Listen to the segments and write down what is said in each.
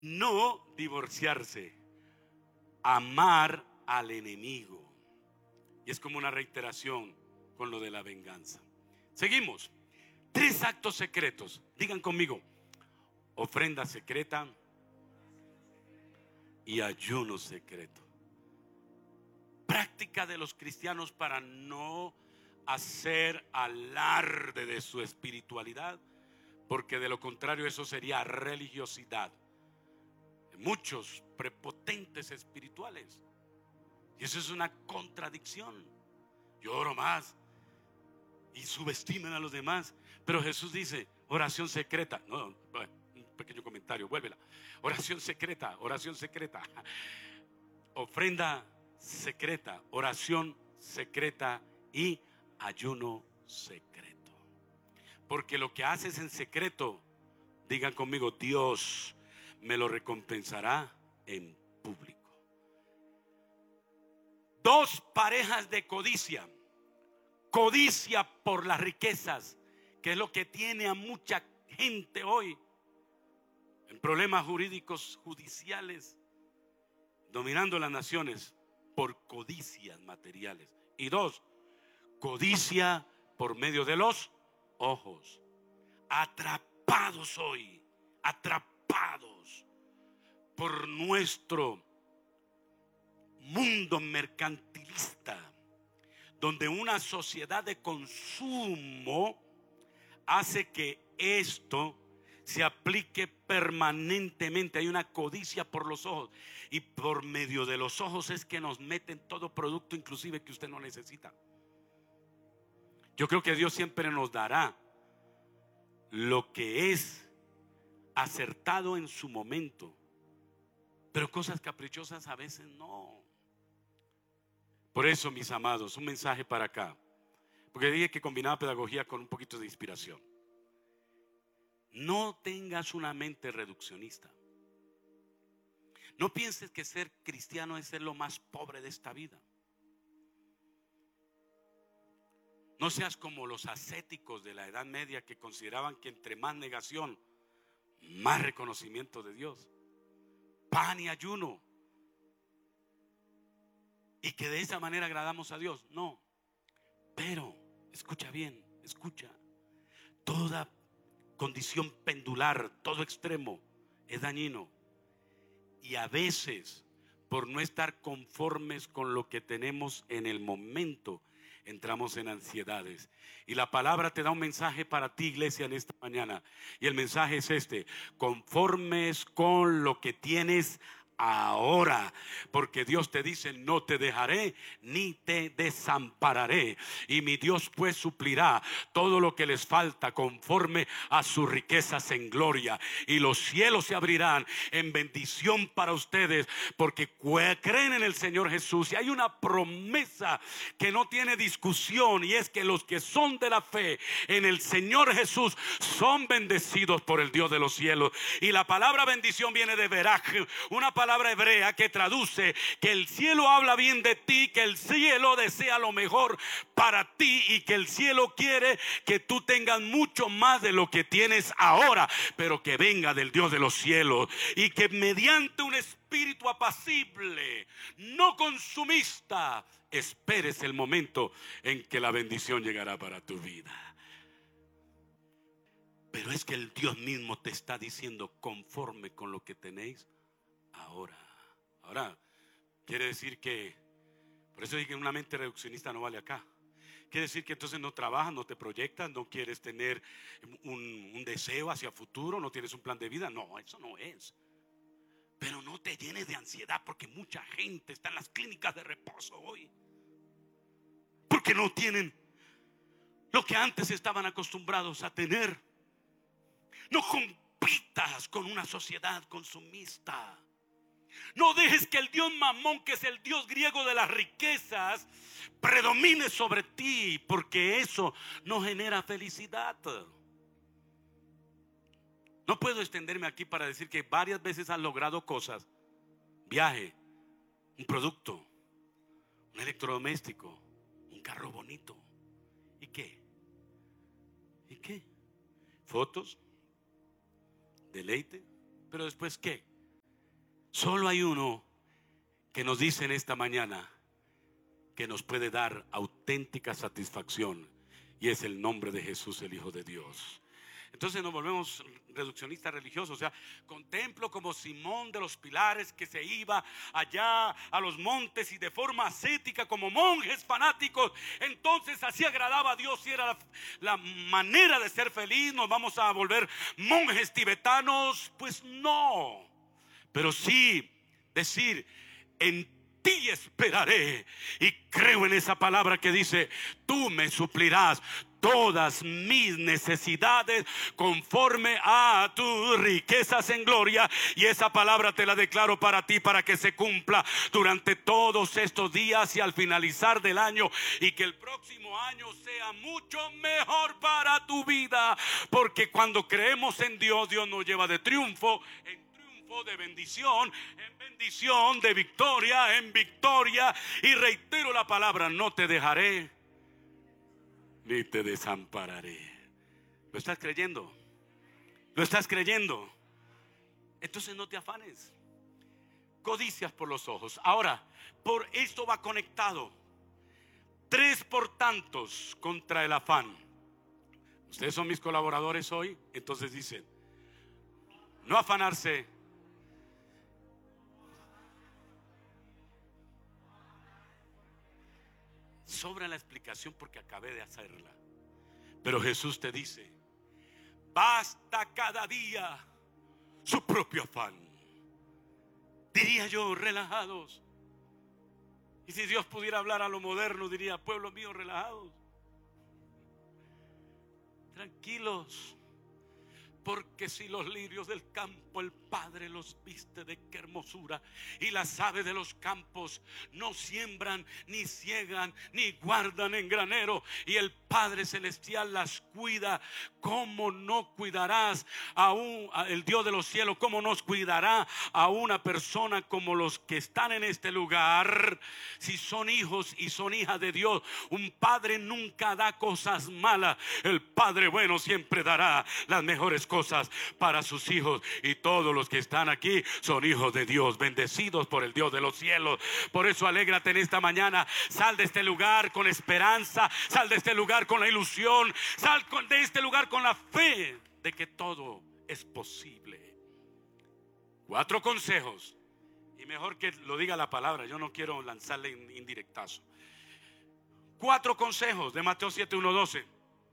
No divorciarse, amar al enemigo. Y es como una reiteración con lo de la venganza. Seguimos. 3 actos secretos. Digan conmigo: ofrenda secreta y ayuno secreto. Práctica de los cristianos para no hacer alarde de su espiritualidad, porque de lo contrario eso sería religiosidad. Muchos prepotentes espirituales, y eso es una contradicción. Yo oro más y subestiman a los demás, pero Jesús dice oración secreta. No, un pequeño comentario, vuélvela. Oración secreta, ofrenda secreta, oración secreta y ayuno secreto. Porque lo que haces en secreto, digan conmigo, Dios me lo recompensará en público. 2 parejas de codicia. Codicia por las riquezas, que es lo que tiene a mucha gente hoy en problemas jurídicos, judiciales, dominando las naciones por codicias materiales. Y 2, codicia por medio de los ojos. Atrapados hoy, atrapados por nuestro mundo mercantilista, donde una sociedad de consumo hace que esto se aplique permanentemente. Hay una codicia por los ojos, y por medio de los ojos es que nos meten todo producto, inclusive que usted no necesita. Yo creo que Dios siempre nos dará lo que es acertado en su momento, pero cosas caprichosas a veces no. Por eso, mis amados, un mensaje para acá, porque dije que combinaba pedagogía con un poquito de inspiración. No tengas una mente reduccionista. No pienses que ser cristiano es ser lo más pobre de esta vida. No seas como los ascéticos de la Edad Media, que consideraban que entre más negación, más reconocimiento de Dios. Pan y ayuno, y que de esa manera agradamos a Dios. No. Pero escucha bien, escucha. Toda condición pendular, todo extremo es dañino. Y a veces, por no estar conformes con lo que tenemos en el momento, entramos en ansiedades. Y la palabra te da un mensaje para ti, iglesia, en esta mañana. Y el mensaje es este: conformes con lo que tienes ahora, porque Dios te dice: no te dejaré ni te desampararé, y mi Dios pues suplirá todo lo que les falta conforme a sus riquezas en gloria. Y los cielos se abrirán en bendición para ustedes, porque creen en el Señor Jesús. Y hay una promesa que no tiene discusión, y es que los que son de la fe en el Señor Jesús son bendecidos por el Dios de los cielos. Y la palabra bendición viene de veraj, una palabra hebrea que traduce que el cielo habla bien de ti, que el cielo desea lo mejor para ti, y que el cielo quiere que tú tengas mucho más de lo que tienes ahora, pero que venga del Dios de los cielos, y que mediante un espíritu apacible, no consumista, esperes el momento en que la bendición llegará para tu vida. Pero es que el Dios mismo te está diciendo: conforme con lo que tenéis ahora. Ahora, quiere decir que, por eso dije que una mente reduccionista no vale acá. Quiere decir que entonces no trabajas, no te proyectas, no quieres tener un deseo hacia futuro, no tienes un plan de vida. No, eso no es. Pero no te llenes de ansiedad, porque mucha gente está en las clínicas de reposo hoy, porque no tienen lo que antes estaban acostumbrados a tener. No compitas con una sociedad consumista. No dejes que el Dios Mamón, que es el Dios griego de las riquezas, predomine sobre ti, porque eso no genera felicidad. No puedo extenderme aquí para decir que varias veces has logrado cosas: viaje, un producto, un electrodoméstico, un carro bonito. ¿Y qué? ¿Y qué? Fotos, deleite, pero después ¿qué? Solo hay uno que nos dice en esta mañana que nos puede dar auténtica satisfacción, y es el nombre de Jesús, el Hijo de Dios. Entonces nos volvemos reduccionistas religiosos. O sea, contemplo como Simón de los Pilares, que se iba allá a los montes y de forma ascética como monjes fanáticos, entonces así agradaba a Dios y era la manera de ser feliz. Nos vamos a volver monjes tibetanos. Pues no, pero sí decir: en ti esperaré. Y creo en esa palabra que dice: tú me suplirás todas mis necesidades conforme a tus riquezas en gloria. Y esa palabra te la declaro para ti, para que se cumpla durante todos estos días y al finalizar del año, y que el próximo año sea mucho mejor para tu vida, porque cuando creemos en Dios, Dios nos lleva de triunfo en triunfo, de bendición en bendición, de victoria en victoria. Y reitero la palabra: no te dejaré ni te desampararé. ¿Lo estás creyendo? ¿Lo estás creyendo? Entonces no te afanes. Codicias por los ojos. Ahora, por esto va conectado: 3 por tantos contra el afán. Ustedes son mis colaboradores hoy. Entonces dicen: no afanarse, sobra la explicación porque acabé de hacerla. Pero Jesús te dice: basta cada día su propio afán. Diría yo, relajados. Y si Dios pudiera hablar a lo moderno, diría: pueblo mío, relajados, tranquilos, porque si los lirios del campo el Padre los viste, de qué hermosura, y las aves de los campos no siembran, ni ciegan, ni guardan en granero, y el Padre celestial las cuida, ¿cómo no cuidarás el Dios de los cielos? ¿Cómo nos cuidará a una persona como los que están en este lugar? Si son hijos y son hijas de Dios, un padre nunca da cosas malas. El Padre bueno siempre dará las mejores cosas para sus hijos, y todos los que están aquí son hijos de Dios, bendecidos por el Dios de los cielos. Por eso alégrate en esta mañana. Sal de este lugar con esperanza, sal de este lugar con la ilusión, sal de este lugar con la fe de que todo es posible. 4 consejos, y mejor que lo diga la palabra, yo no quiero lanzarle indirectazo. 4 consejos de Mateo 7, 1, 12.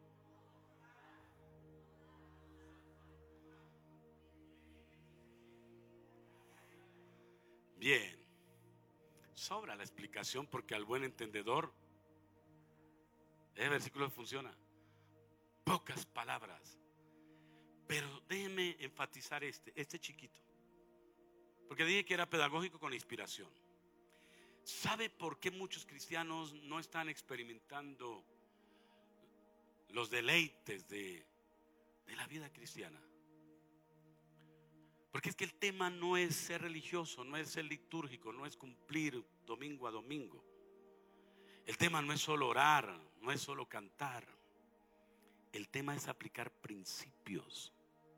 Bien, sobra la explicación porque al buen entendedor ese versículo funciona. Pocas palabras, pero déjeme enfatizar este chiquito, porque dije que era pedagógico con inspiración. ¿Sabe por qué muchos cristianos no están experimentando los deleites de la vida cristiana? Porque es que el tema no es ser religioso, no es ser litúrgico, no es cumplir domingo a domingo. El tema no es solo orar, no es solo cantar. El tema es aplicar principios.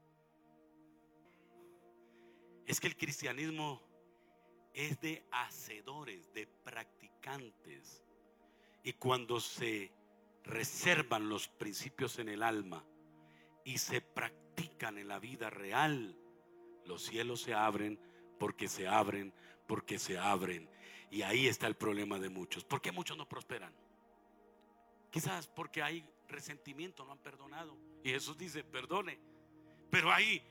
Es que el cristianismo es de hacedores, de practicantes. Y cuando se reservan los principios en el alma y se practican en la vida real, los cielos se abren, porque se abren, porque se abren. Y ahí está el problema de muchos. ¿Por qué muchos no prosperan? Quizás porque hay resentimiento, no han perdonado. Y Jesús dice: perdone. Pero hay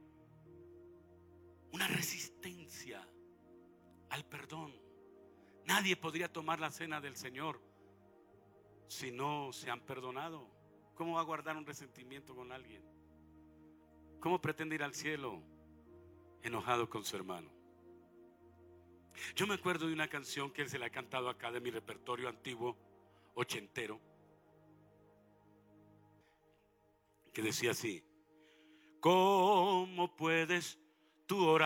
una resistencia al perdón. Nadie podría tomar la cena del Señor si no se han perdonado. ¿Cómo va a guardar un resentimiento con alguien? ¿Cómo pretende ir al cielo enojado con su hermano? Yo me acuerdo de una canción que se la he cantado acá, de mi repertorio antiguo ochentero, que decía así: ¿cómo puedes tú orar